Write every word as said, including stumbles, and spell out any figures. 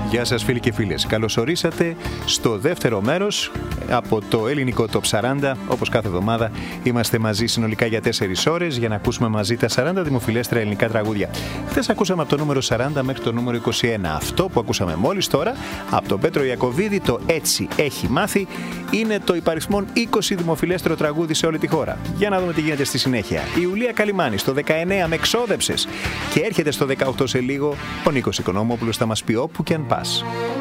Γεια σας φίλοι και φίλες. Καλώς ορίσατε στο δεύτερο μέρος από το ελληνικό Top σαράντα. Όπως κάθε εβδομάδα είμαστε μαζί συνολικά για τέσσερις ώρες για να ακούσουμε μαζί τα σαράντα δημοφιλέστερα ελληνικά τραγούδια. Χθες ακούσαμε από το νούμερο σαράντα μέχρι το νούμερο είκοσι ένα. Αυτό που ακούσαμε μόλις τώρα από τον Πέτρο Ιακωβίδη, το «Έτσι έχει μάθει», είναι το υπαριθμόν είκοσι δημοφιλέστερο τραγούδι σε όλη τη χώρα. Για να δούμε τι γίνεται στη συνέχεια. Η Ιουλία Καλιμάνη στο δεκαεννέα με «Ξόδεψες» και έρχεται στο δεκαοκτώ σε λίγο ο Νίκος Οικονόμοπουλος, θα μας πει όπου και αν πας.